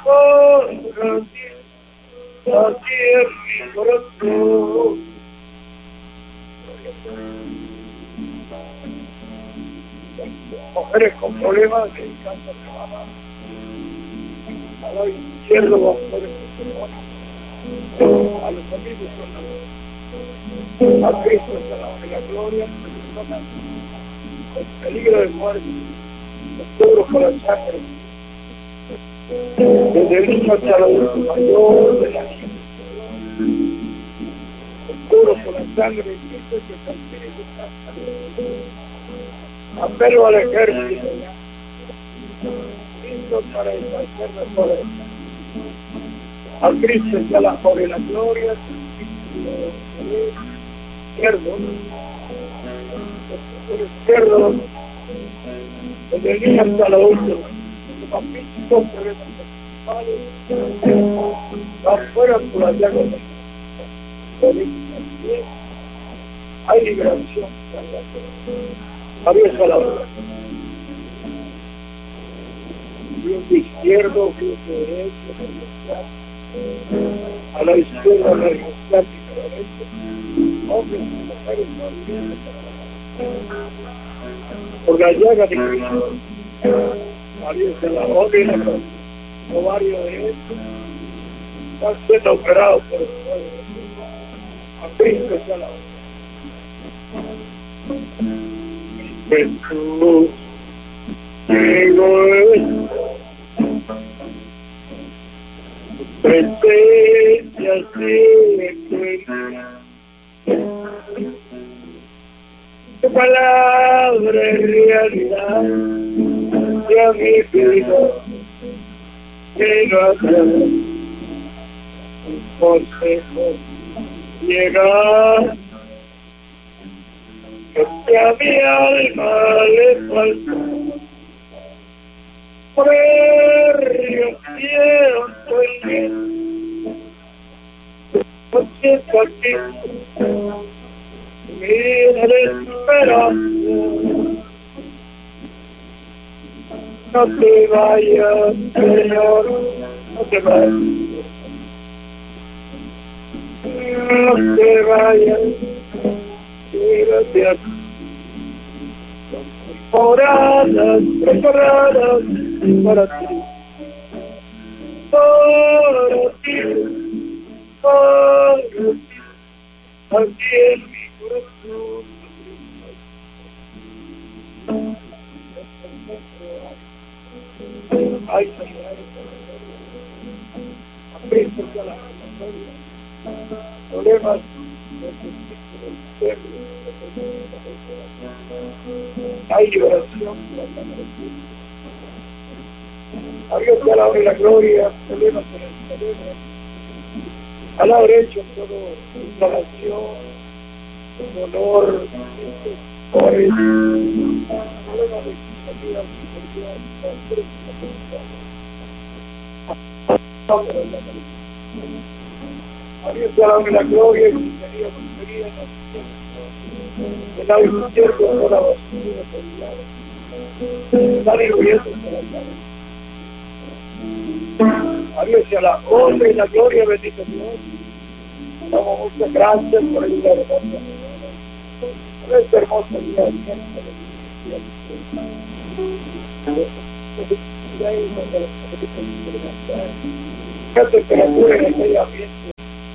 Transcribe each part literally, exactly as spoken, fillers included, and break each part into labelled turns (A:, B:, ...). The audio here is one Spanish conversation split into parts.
A: Para ti, así es mi corazón. Mujeres con problemas de cáncer de mama, al lado izquierdo va a poder a los amigos con la a Cristo en la, en la gloria, con peligro de muerte, los cubro con la sangre, desde el niño hasta el adulto mayor, de la niña, los cubro con la sangre de Cristo que está en Espíritu Santo. Apelo al ejército, Cristo para deshacer la poder. A Cristo sea la gloria y la gloria, izquierdo, el izquierdo, desde el niño hasta el adulto, los papísimos van fuera por la llaga de hay liberación. Adiós a la hora. Dios de izquierdo, Dios de derecho, a la izquierda, a la izquierda, a la derecha, hombres y mujeres no olviden por la llaga de Cristo. Adiós a la hora y la hora. Ovario de esto está siendo operado por el pueblo. A Cristo es a la hora. Jesús, digo esto, presencia siempre, tu palabra es realidad, y a mi vida, que no hace un consejo, llegar. Que a mi alma le falta río siento el bien no siento aquí mi esperanza no te vayas Señor no te vayas no te vayas gracias oradas, preparadas para ti para ti para ti aquí en mi corazón ay Señor aprecio a la problemas hay liberación a Dios sea la honra y la gloria problemas en el cerebro al lado derecho todo inflamación dolor problemas de vida a Dios sea la honra y la gloria y sinceridad el lado izquierdo toda la basura está diluyendo a Dios sea la honra y la gloria bendito Dios damos muchas gracias por el día hermoso por este hermoso día qué temperatura en el medio ambiente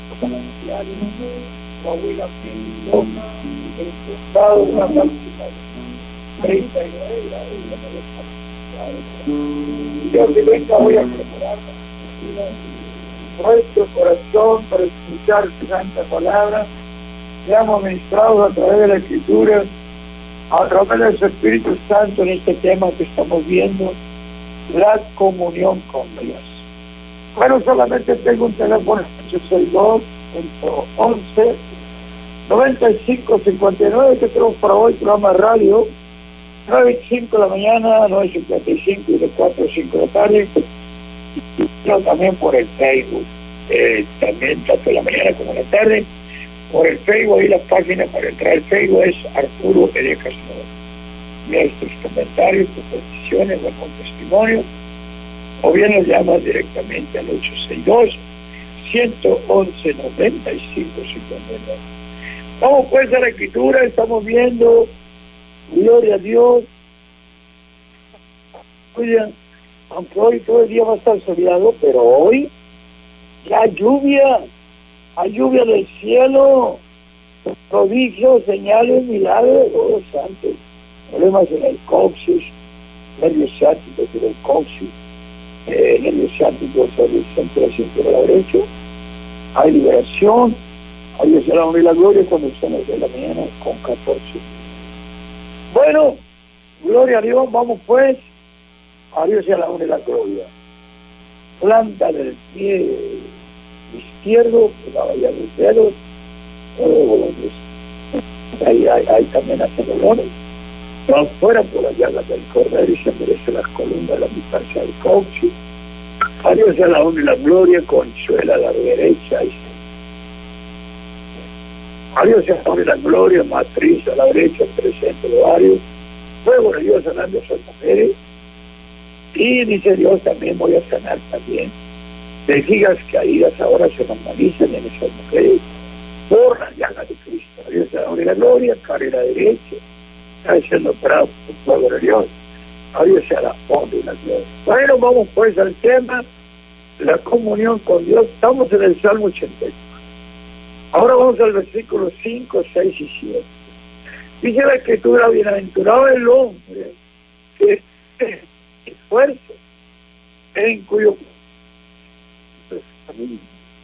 A: Coahuila, México, el estado de una máxima de treinta y nueve grados. Dios de venga, voy a preparar nuestro corazón para escuchar su santa palabra. Seamos ministrados a través de la Escritura, a través del Espíritu Santo en este tema que estamos viendo, la comunión con Dios. Bueno, solamente tengo un teléfono ocho seis dos, once, noventa y cinco cincuenta y nueve que tenemos para hoy, programa radio, nueve y cinco de la mañana, nueve cincuenta y cinco y de cuatro a cinco de la tarde, pero también por el Facebook, eh, también tanto de la mañana como de la tarde, por el Facebook, y la página para entrar al Facebook es Arturo Pereja Casnova. Mira tus comentarios, tus peticiones, algún testimonio, o bien nos llama directamente al ocho seis dos, uno uno uno, nueve cinco cinco nueve. Vamos pues a la escritura, estamos viendo, gloria a Dios, aunque hoy todo el día va a estar soleado, pero hoy ya hay lluvia, hay lluvia del cielo, prodigios, señales, milagros, oh santos, problemas en el coxis, nervios ciáticos en el coxis, eh, nervios ciáticos sobre el centro de la cintura derecha, hay liberación, hay Dios la honra y la gloria cuando son las de la mañana con catorce. Bueno, gloria a Dios, vamos pues, a Dios sea la honra y la gloria. Planta del pie izquierdo, que la vaya los dedos, oh, ahí hay, hay también hace dolores. Van fuera por las llagas del cordero y se merece las columnas de la distancia del coxis. A Dios sea la honra y la gloria, consuela a la derecha. Y a Dios sea la honra y la gloria, matriz a la derecha, presente de varios. Fuego de Dios sanando a esas mujeres. Y dice Dios, también voy a sanar también vejigas caídas, ahora se normalicen en esas mujeres por la llaga de Cristo. A Dios sea la honra y la gloria, carrera derecha. Está siendo bravo, el pueblo de Dios. A Dios sea la honra y la gloria. Bueno, vamos pues al tema, la comunión con Dios. Estamos en el Salmo ochenta y cuatro. Ahora vamos al versículo cinco, seis y siete. Dice la Escritura, bienaventurado el hombre que esfuerzo en cuyo camino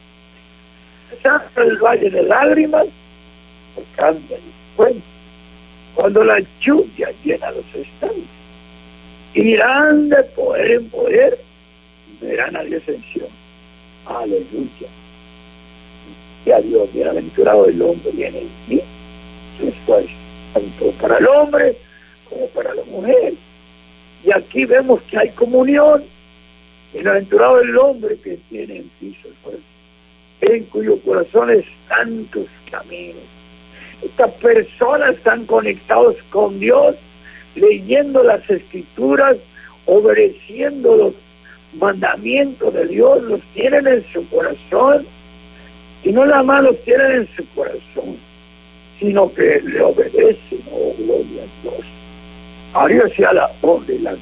A: el valle de lágrimas, canta y cuenta. Cuando la lluvia llena los estanques, irán de poder en poder, verán a Dios en Sion. Aleluya. Y a Dios, bienaventurado el hombre, viene en sí su esfuerzo, tanto para el hombre como para la mujer. Y aquí vemos que hay comunión. Bienaventurado el hombre que tiene en sí su esfuerzo, en cuyo corazón están tus caminos. Estas personas están conectados con Dios, leyendo las Escrituras, obedeciendo los mandamientos de Dios, los tienen en su corazón, y no nada más los tienen en su corazón, sino que le obedecen, oh gloria a Dios. A Dios sea la honra y la